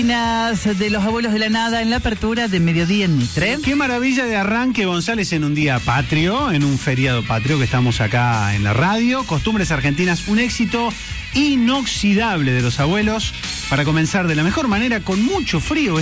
De los abuelos de la nada en la apertura de Mediodía en Mitre. Qué maravilla de arranque, González, en un día patrio, en un feriado patrio que estamos acá en la radio. Costumbres Argentinas, un éxito inoxidable de los abuelos para comenzar de la mejor manera con mucho frío.